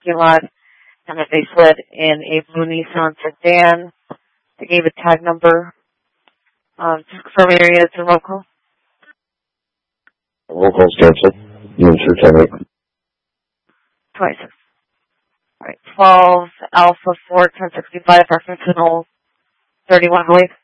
parking lot, and that they fled in a blue Nissan sedan. They gave a tag number. Just confirm area, it's a roll call. Roll call's canceled. Answer 10-8. 26. All right, 12 Alpha 4 1065 reference 31, I believe.